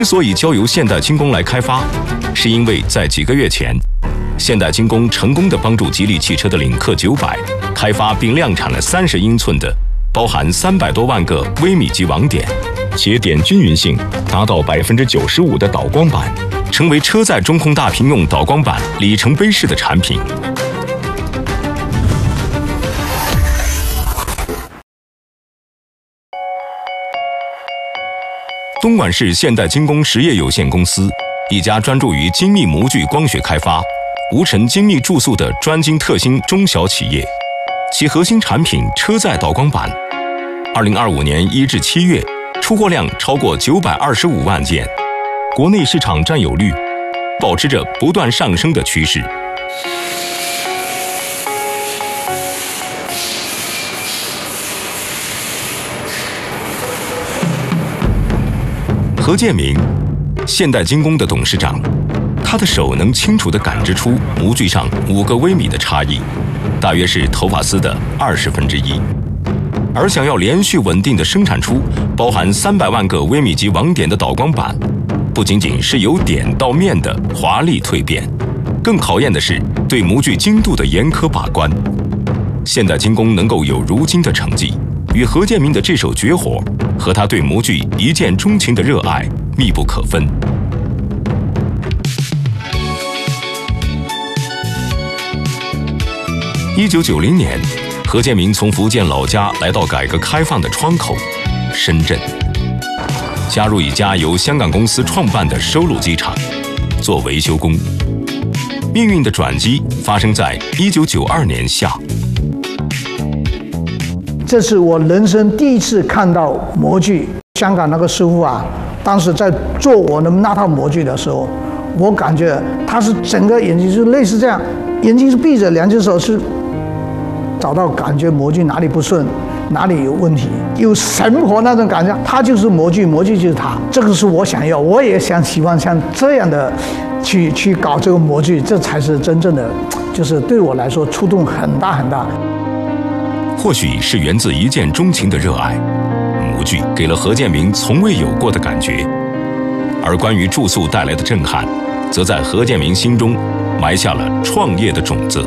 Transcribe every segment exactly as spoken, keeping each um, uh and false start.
之所以交由现代精工来开发，是因为在几个月前，现代精工成功地帮助吉利汽车的领克九百开发并量产了三十英寸的，包含三百多万个微米级网点，节点均匀性达到百分之九十五的导光板，成为车载中控大屏用导光板里程碑式的产品。东莞市现代精工实业有限公司，一家专注于精密模具光学开发、无尘精密注塑的专精特新中小企业，其核心产品车载导光板，二零二五年一至七月出货量超过九百二十五万件，国内市场占有率保持着不断上升的趋势。何建明，现代精工的董事长，他的手能清楚地感知出模具上五个微米的差异，大约是头发丝的二十分之一。而想要连续稳定地生产出包含三百万个微米级网点的导光板，不仅仅是由点到面的华丽蜕变，更考验的是对模具精度的严苛把关。现代精工能够有如今的成绩，与何建明的这手绝活和他对模具一见钟情的热爱密不可分。一九九零年，何建明从福建老家来到改革开放的窗口深圳，加入一家由香港公司创办的收录机厂，做维修工。命运的转机发生在一九九二年夏。 这是我人生第一次看到模具。香港那个师傅啊，当时在做我的那套模具的时候，我感觉他是整个眼睛是类似这样，眼睛是闭着，两只手是找到感觉模具哪里不顺，哪里有问题，有神婆那种感觉。他就是模具，模具就是他。这个是我想要，我也想喜欢像这样的去去搞这个模具，这才是真正的，就是对我来说触动很大很大。 或许是源自一见钟情的热爱，模具给了何建明从未有过的感觉，而关于注塑带来的震撼，则在何建明心中埋下了创业的种子。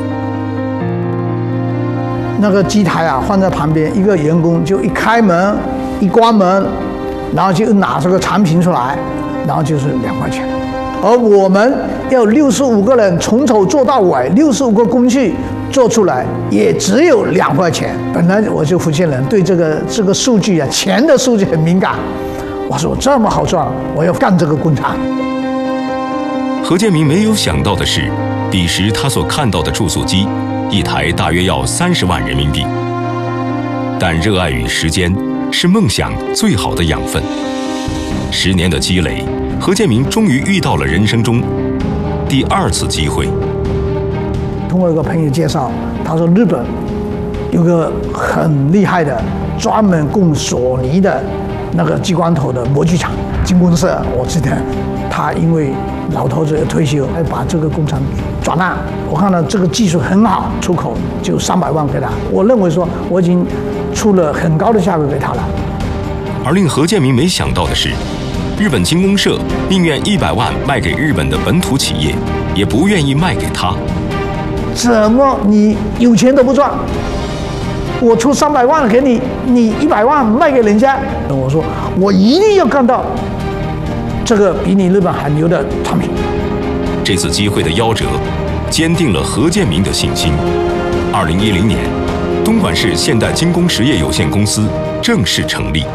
那个机台啊放在旁边，一个员工就一开门一关门，然后就拿这个产品出来，然后就是两块钱。而我们要六十五个人从头做到尾，六十五个工序做出来也只有两块钱。本来我就福建人，对这个这个数据啊，钱的数据很敏感。我说这么好赚，我要干这个工厂。 何建明没有想到的是，彼时他所看到的注塑机，一台大约要三十万人民币。但热爱与时间是梦想最好的养分。十年的积累，何建明终于遇到了人生中第二次机会。 通过一个朋友介绍，他说日本有个很厉害的专门供索尼的那个激光头的模具厂精工社。我记得他因为老头子退休，还把这个工厂转让。我看到这个技术很好，出口就三百万给他。我认为说我已经出了很高的价格给他了。 而令何建明没想到的是，日本精工社宁愿一百万卖给日本的本土企业，也不愿意卖给他。 怎么你有钱都不赚？我出三百万给你，你一百万卖给人家？我说我一定要干到这个比你日本还牛的产品。 这次机会的夭折，坚定了何建明的信心。二零一零年，东莞市现代精工实业有限公司正式成立。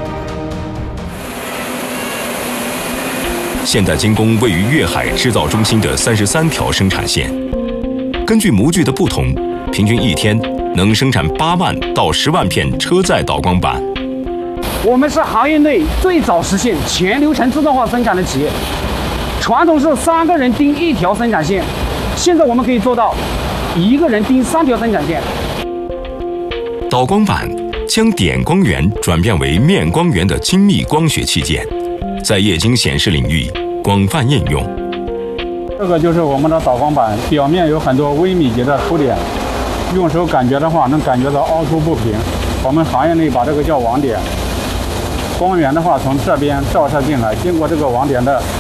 现代精工位于粤海制造中心的三十三条生产线，根据模具的不同，平均一天能生产八万到十万片车载导光板。 我们是行业内最早实现全流程自动化生产的企业。传统是三个人盯一条生产线，现在我们可以做到一个人盯三条生产线。 导光板将点光源转变为面光源的精密光学器件，在液晶显示领域广泛应用。 这个就是我们的导光板，表面有很多微米级的凸点，用手感觉的话能感觉到凹凸不平，我们行业内把这个叫网点。 光源的话从这边照射进来，经过这个网点的